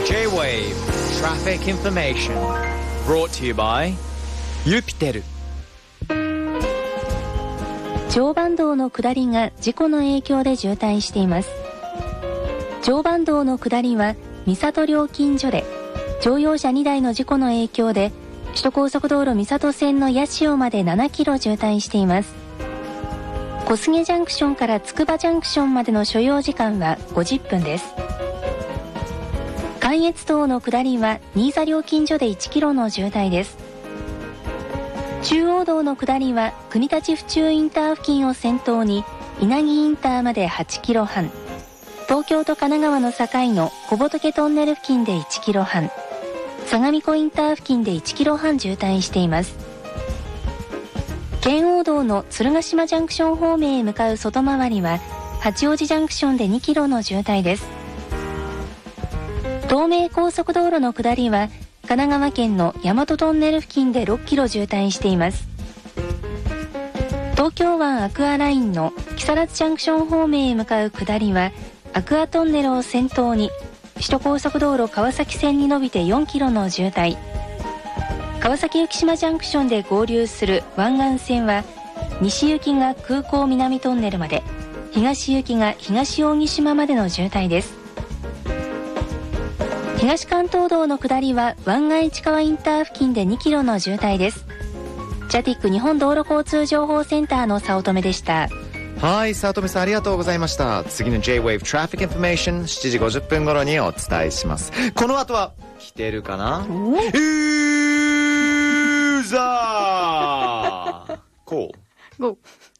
J-Wave Traffic Information brought to you by ユピテル。 常磐道の下りが事故の影響で渋滞しています。常磐道の下りは三郷料金所で乗用車2台の事故の影響で首都高速道路三郷線の八潮まで7キロ渋滞しています。小菅ジャンクションからつくばジャンクションまでの所要時間は50分です。関越道の下りは新座料金所で1キロの渋滞です。中央道の下りは国立府中インター付近を先頭に稲城インターまで8キロ半、東京と神奈川の境の小仏トンネル付近で1キロ半、相模湖インター付近で1キロ半渋滞しています。圏央道の鶴ヶ島ジャンクション方面へ向かう外回りは八王子ジャンクションで2キロの渋滞です。東名高速道路の下りは神奈川県の大和トンネル付近で6キロ渋滞しています。東京湾アクアラインの木更津ジャンクション方面へ向かう下りはアクアトンネルを先頭に首都高速道路川崎線に伸びて4キロの渋滞、川崎浮島ジャンクションで合流する湾岸線は西行きが空港南トンネルまで、東行きが東扇島までの渋滞です。東関東道の下りは湾岸市川インター付近で2キロの渋滞です。ジャティック日本道路交通情報センターの早乙女でした。 はい、早乙女さんありがとうございました。次の J-Wave Traffic Information 7時50分頃にお伝えします。この後は来てるかな、ユーザーコール Go